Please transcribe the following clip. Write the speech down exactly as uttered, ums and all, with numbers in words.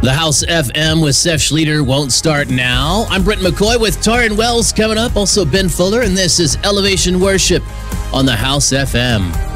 The House F M with Seth Schleter won't start now. I'm Brent McCoy with Taryn Wells coming up. Also Ben Fuller, and this is Elevation Worship on the House F M.